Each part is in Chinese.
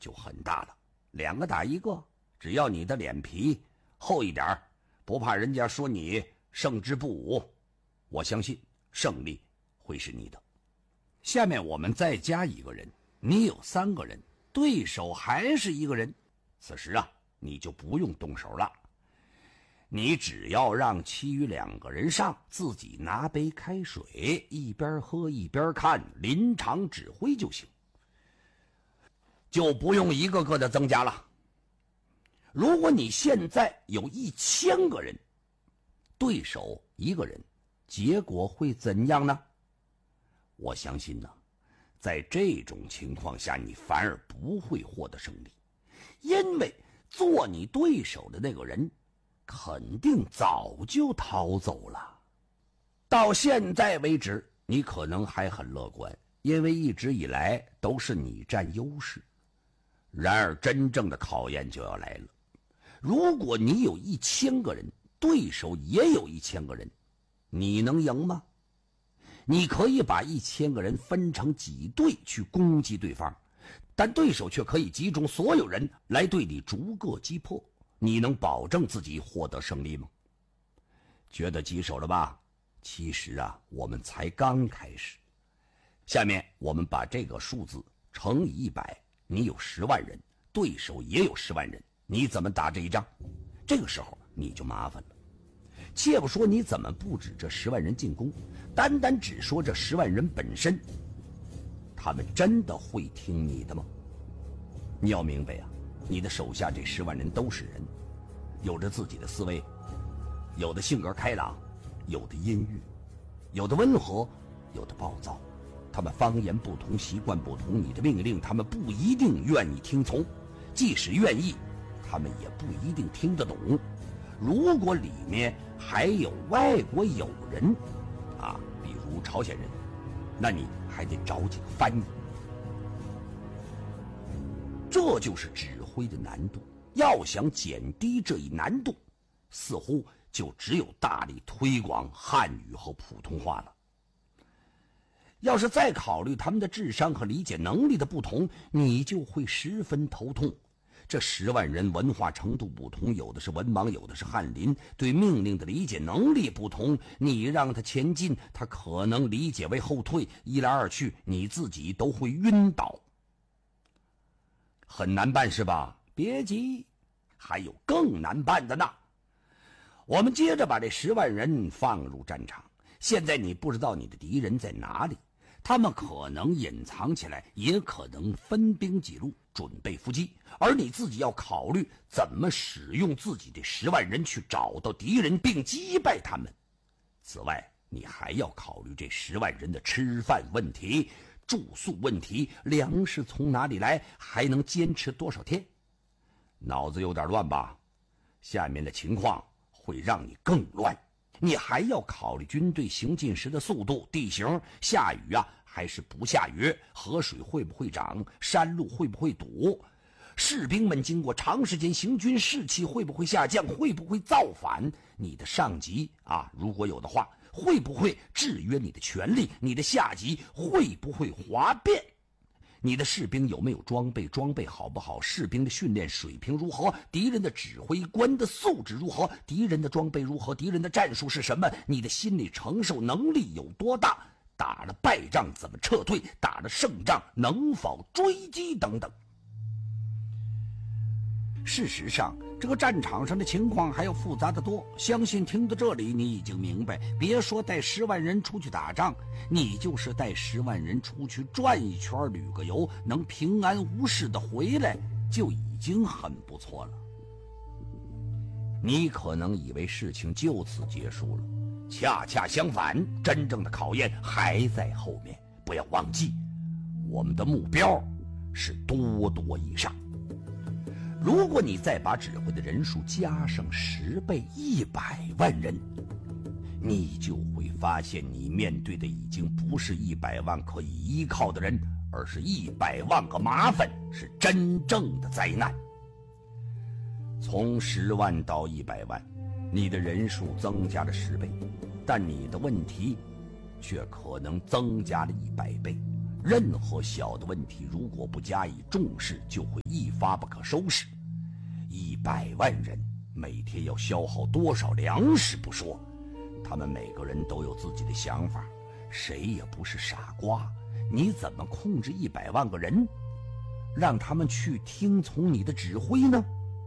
就很大了，2个打1个，只要你的脸皮厚一点，不怕人家说你胜之不武，我相信胜利会是你的。下面我们再加1个人，你有3个人，对手还是1个人，此时啊，你就不用动手了，你只要让其余2个人上，自己拿杯开水，一边喝一边看，临场指挥就行，就不用一个个的增加了。如果你现在有1000个人，对手1个人，结果会怎样呢？我相信呢，在这种情况下，你反而不会获得胜利，因为做你对手的那个人肯定早就逃走了。到现在为止，你可能还很乐观，因为一直以来都是你占优势。然而真正的考验就要来了，如果你有1000个人，对手也有1000个人，你能赢吗？你可以把1000个人分成几队去攻击对方，但对手却可以集中所有人来对你逐个击破，你能保证自己获得胜利吗？觉得棘手了吧？其实啊，我们才刚开始。下面我们把这个数字乘以100，你有10万人，对手也有10万人，你怎么打这一仗？这个时候你就麻烦了。且不说你怎么布置这10万人进攻，单单只说这10万人本身，他们真的会听你的吗？你要明白啊，你的手下这10万人都是人，有着自己的思维，有的性格开朗，有的阴郁，有的温和，有的暴躁，他们方言不同，习惯不同，你的命令他们不一定愿意听从，即使愿意，他们也不一定听得懂。如果里面还有外国友人啊，比如朝鲜人，那你还得找几个翻译。这就是指挥的难度，要想减低这一难度，似乎就只有大力推广汉语和普通话了。要是再考虑他们的智商和理解能力的不同，你就会十分头痛。这10万人文化程度不同，有的是文盲，有的是翰林，对命令的理解能力不同，你让他前进，他可能理解为后退，一来二去，你自己都会晕倒。很难办是吧？别急，还有更难办的呢。我们接着把这10万人放入战场，现在你不知道你的敌人在哪里，他们可能隐藏起来，也可能分兵几路准备伏击，而你自己要考虑怎么使用自己的10万人去找到敌人并击败他们。此外，你还要考虑这10万人的吃饭问题、住宿问题，粮食从哪里来，还能坚持多少天。脑子有点乱吧？下面的情况会让你更乱。你还要考虑军队行进时的速度、地形，下雨啊还是不下雨，河水会不会涨，山路会不会堵，士兵们经过长时间行军，士气会不会下降，会不会造反，你的上级啊，如果有的话，会不会制约你的权利，你的下级会不会哗变，你的士兵有没有装备，装备好不好，士兵的训练水平如何，敌人的指挥官的素质如何，敌人的装备如何，敌人的战术是什么，你的心理承受能力有多大，打了败仗怎么撤退，打了胜仗能否追击等等。事实上，这个战场上的情况还要复杂得多，相信听到这里你已经明白，别说带10万人出去打仗，你就是带10万人出去转一圈旅个游，能平安无事的回来就已经很不错了。你可能以为事情就此结束了，恰恰相反，真正的考验还在后面。不要忘记，我们的目标是多多益善。如果你再把指挥的人数加上10倍，100万人，你就会发现你面对的已经不是100万可以依靠的人，而是100万个麻烦，是真正的灾难。从10万到100万，你的人数增加了10倍，但你的问题却可能增加了100倍。任何小的问题如果不加以重视，就会一发不可收拾。100万人每天要消耗多少粮食不说，他们每个人都有自己的想法，谁也不是傻瓜。你怎么控制100万个人，让他们去听从你的指挥呢？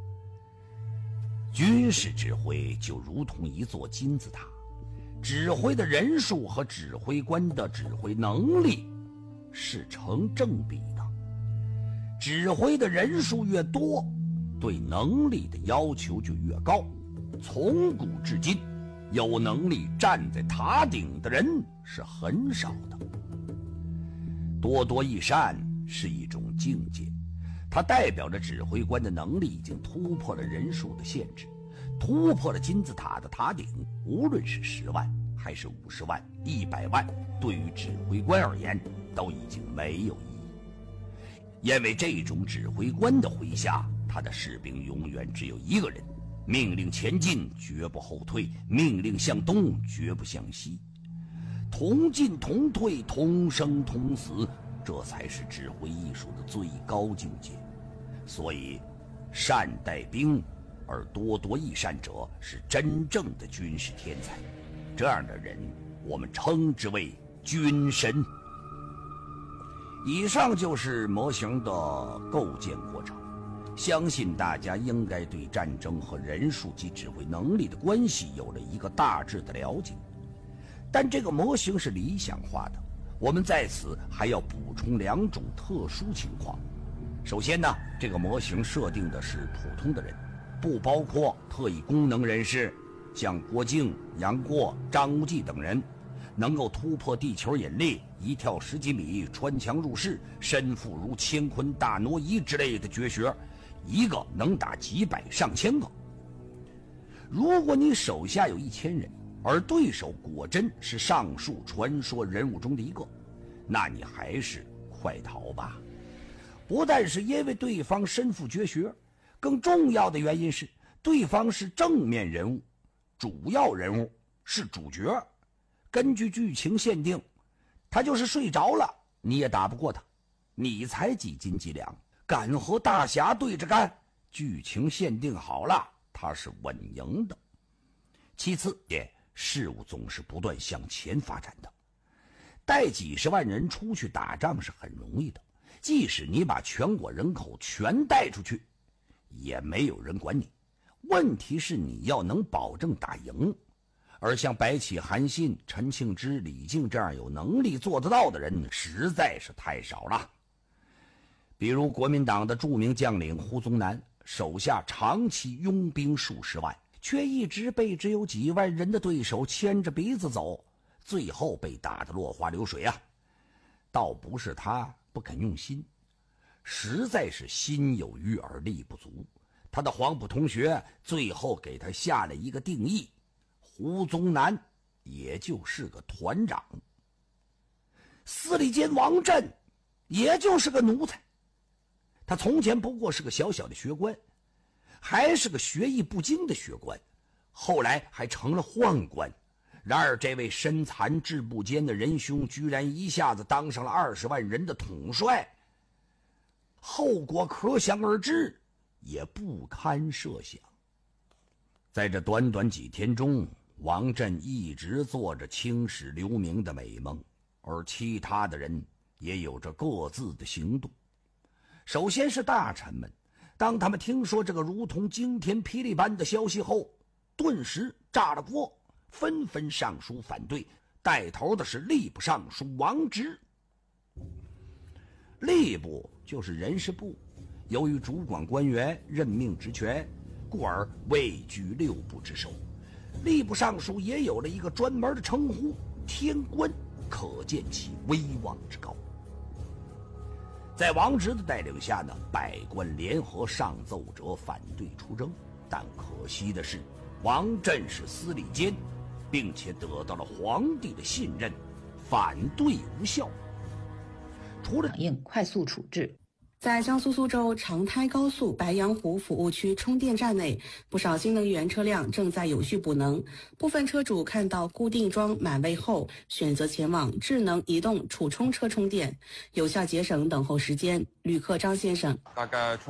军事指挥就如同一座金字塔，指挥的人数和指挥官的指挥能力是成正比的。指挥的人数越多，对能力的要求就越高。从古至今，有能力站在塔顶的人是很少的。多多益善是一种境界，它代表着指挥官的能力已经突破了人数的限制，突破了金字塔的塔顶。无论是10万还是50万、100万，对于指挥官而言都已经没有意义。因为这种指挥官的麾下，他的士兵永远只有一个人，命令前进绝不后退，命令向东绝不向西，同进同退，同生同死，这才是指挥艺术的最高境界。所以善带兵而多多益善者是真正的军事天才，这样的人我们称之为军神。以上就是模型的构建过程，相信大家应该对战争和人数及指挥能力的关系有了一个大致的了解。但这个模型是理想化的，我们在此还要补充2种特殊情况。首先呢，这个模型设定的是普通的人，不包括特异功能人士，像郭靖、杨过、张无忌等人，能够突破地球引力，一跳10几米，穿墙入室，身负如乾坤大挪移之类的绝学，一个能打几百上千个。如果你手下有1000人，而对手果真是上述传说人物中的一个，那你还是快逃吧。不但是因为对方身负绝学，更重要的原因是对方是正面人物，主要人物，是主角。根据剧情限定，他就是睡着了你也打不过他，你才几斤几两，敢和大侠对着干，剧情限定好了，他是稳赢的。其次，事物总是不断向前发展的，带几十万人出去打仗是很容易的，即使你把全国人口全带出去，也没有人管你。问题是你要能保证打赢，而像白起、韩信、陈庆之、李靖这样有能力做得到的人实在是太少了。比如国民党的著名将领胡宗南，手下长期拥兵数十万，却一直被只有几万人的对手牵着鼻子走，最后被打得落花流水啊！倒不是他不肯用心，实在是心有余而力不足。他的黄埔同学最后给他下了一个定义，胡宗南也就是个团长，司礼监王震也就是个奴才。他从前不过是个小小的学官，还是个学艺不精的学官，后来还成了宦官。然而这位身残志不坚的仁兄居然一下子当上了20万人的统帅，后果可想而知，也不堪设想。在这短短几天中，王震一直做着青史留名的美梦，而其他的人也有着各自的行动。首先是大臣们，当他们听说这个如同惊天霹雳般的消息后，顿时炸了锅，纷纷上书反对。带头的是吏部尚书王直。吏部就是人事部，由于主管官员任命职权，故而位居6部之首。吏部尚书也有了一个专门的称呼——天官，可见其威望之高。在王直的带领下呢，百官联合上奏折反对出征，但可惜的是，王震是司礼监，并且得到了皇帝的信任，反对无效。除了快速处置。 在江苏苏州长滩高速白洋湖服务区充电站内，不少新能源车辆正在有序补能。部分车主看到固定桩满位后，选择前往智能移动储充车充电，有效节省等候时间。旅客张先生， 大概